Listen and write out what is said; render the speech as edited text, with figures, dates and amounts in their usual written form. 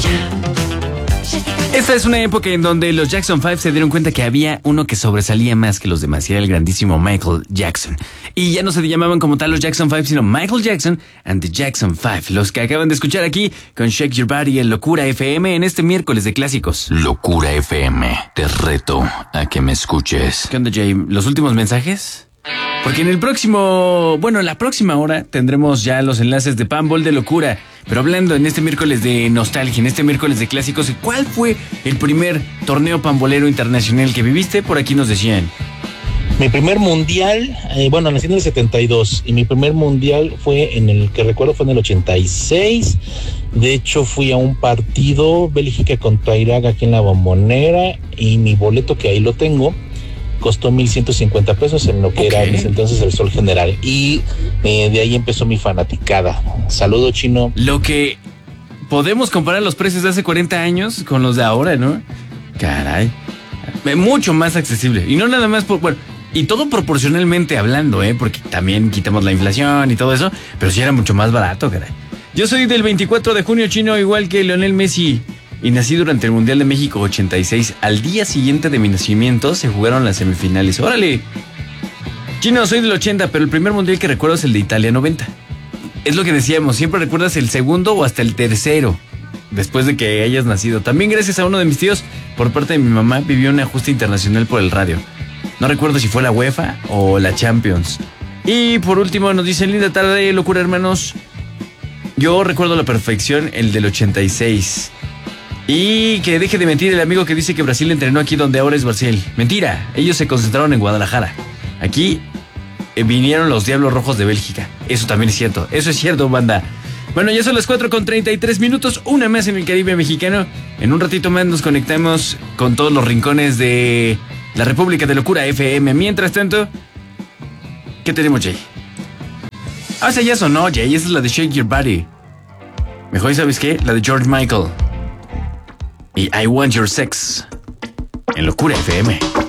Esta es una época en donde los Jackson 5 se dieron cuenta que había uno que sobresalía más que los demás, y era el grandísimo Michael Jackson. Y ya no se llamaban como tal los Jackson 5, sino Michael Jackson and the Jackson 5, los que acaban de escuchar aquí con Shake Your Body en Locura FM en este miércoles de clásicos. Locura FM, te reto a que me escuches. ¿Qué onda, Jay? ¿Los últimos mensajes? Porque en la próxima hora tendremos ya los enlaces de Panball de Locura. Pero hablando en este miércoles de nostalgia, en este miércoles de clásicos, ¿cuál fue el primer torneo pambolero internacional que viviste? Por aquí nos decían. Mi primer mundial, nací en el 72 y mi primer mundial fue en el 86. De hecho, fui a un partido, Bélgica contra Irak, aquí en la Bombonera, y mi boleto, que ahí lo tengo, costó 1,150 pesos en lo que era en ese entonces el Sol General. Y de ahí empezó mi fanaticada. Saludo, Chino. Lo que podemos comparar los precios de hace 40 años con los de ahora, ¿no? Caray. Mucho más accesible. Y no nada más y todo proporcionalmente hablando, porque también quitamos la inflación y todo eso, pero sí era mucho más barato, caray. Yo soy del 24 de junio, Chino, igual que Lionel Messi. Y nací durante el Mundial de México 86. Al día siguiente de mi nacimiento se jugaron las semifinales. ¡Órale! Chino, soy del 80, pero el primer mundial que recuerdo es el de Italia 90. Es lo que decíamos, siempre recuerdas el segundo o hasta el tercero, después de que hayas nacido. También gracias a uno de mis tíos, por parte de mi mamá, vivió un ajuste internacional por el radio. No recuerdo si fue la UEFA o la Champions. Y por último nos dicen, linda tarde, locura hermanos. Yo recuerdo a la perfección el del 86. Y que deje de mentir el amigo que dice que Brasil entrenó aquí donde ahora es Brasil. Mentira, ellos se concentraron en Guadalajara. Aquí vinieron los Diablos Rojos de Bélgica. Eso también es cierto, banda. Bueno, ya son las 4:33, una más en el Caribe mexicano. En un ratito más nos conectamos con todos los rincones de la República de Locura FM. Mientras tanto, ¿qué tenemos, Jay? Esa ya sonó, Jay, esa es la de Shake Your Body. Mejor, ¿sabes qué? La de George Michael y I Want Your Sex en Locura FM.